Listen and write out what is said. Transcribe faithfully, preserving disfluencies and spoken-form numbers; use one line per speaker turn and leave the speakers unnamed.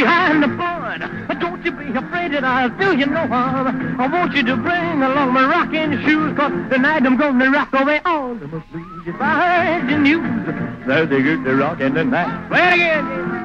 behind the board. Don't you be afraid that I'll do you no harm. I want you to bring along my rocking shoes, cause tonight I'm gonna rock away all the blues. If I heard the news, there's a good rockin' tonight. Play it again.